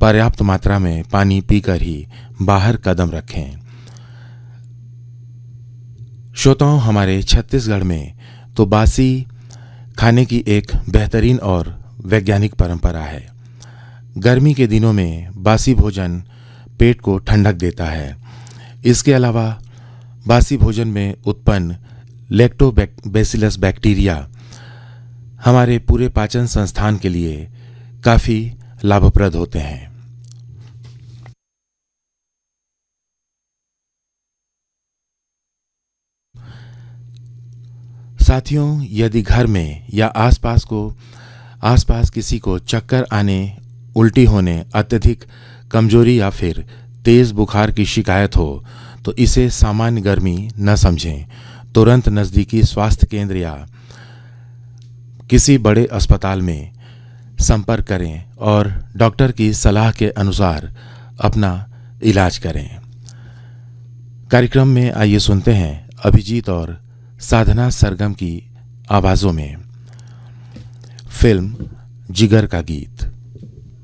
पर्याप्त मात्रा में पानी पीकर ही बाहर कदम रखें। श्रोताओं, हमारे छत्तीसगढ़ में तो बासी खाने की एक बेहतरीन और वैज्ञानिक परंपरा है। गर्मी के दिनों में बासी भोजन पेट को ठंडक देता है। इसके अलावा बासी भोजन में उत्पन्न लैक्टोबैसिलस बैक्टीरिया हमारे पूरे पाचन संस्थान के लिए काफ़ी लाभप्रद होते हैं। साथियों, यदि घर में या आसपास किसी को चक्कर आने, उल्टी होने, अत्यधिक कमजोरी या फिर तेज बुखार की शिकायत हो तो इसे सामान्य गर्मी न समझें। तुरंत नज़दीकी स्वास्थ्य केंद्र या किसी बड़े अस्पताल में संपर्क करें और डॉक्टर की सलाह के अनुसार अपना इलाज करें। कार्यक्रम में आइए सुनते हैं अभिजीत और साधना सरगम की आवाज़ों में फिल्म जिगर का गीत।